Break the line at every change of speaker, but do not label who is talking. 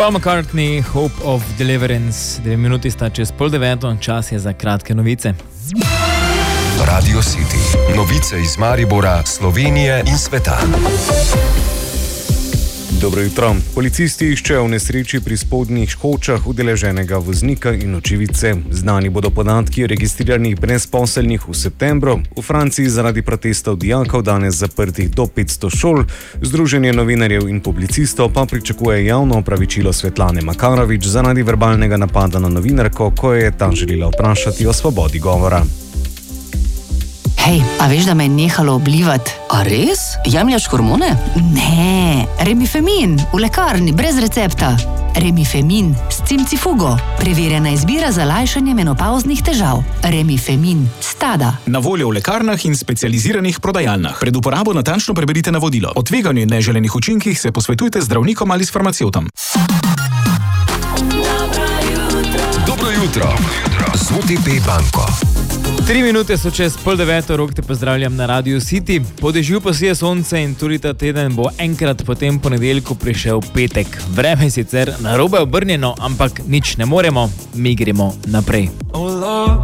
Paul McCartney, Hope of Deliverance. 2 minuti sta čez 8:30, čas je za kratke novice.
Radio City. Novice iz Maribora, Slovenije in sveta.
Dobro jutro. Policisti iščejo v nesreči pri spodnjih Hočah udeleženega voznika in očividce. Znani bodo podatki registriranih brezposelnih v septembru. V Franciji zaradi protestov dijakov danes zaprtih do 500 šol. Združenje novinarjev in publicistov pa pričakuje javno opravičilo Svetlane Makarovič zaradi verbalnega napada na novinarko, ko je ta želela vprašati o svobodi govora.
Hej, a veš, da me je nehalo oblivati?
A res? Jemljaš hormone?
Ne, Remifemin, v lekarni, brez recepta. Remifemin s cimcifugo. Preverjena izbira za lajšanje menopavznih težav. Remifemin, Stada.
Na voljo v lekarnah in specializiranih prodajalnah. Pred uporabo natančno preberite navodilo. O tveganju in neželenih učinkih se posvetujte z zdravnikom ali s farmacevtom.
Dobro jutro. Z OTP banko.
3 minute so čez 8:30, Rok te pozdravljam na Radio City. Po dežju pa sije sonce in tudi ta teden bo enkrat po tem ponedeljku prišel petek. Vreme je sicer narobe obrnjeno, ampak nič ne moremo, mi gremo naprej.